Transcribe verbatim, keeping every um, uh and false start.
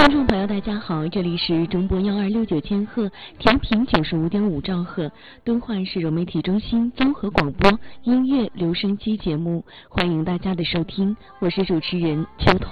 听众朋友，大家好，这里是中波幺二六九千赫，调频九十五点五兆赫，敦化市融媒体中心综合广播音乐留声机节目，欢迎大家的收听，我是主持人秋桐。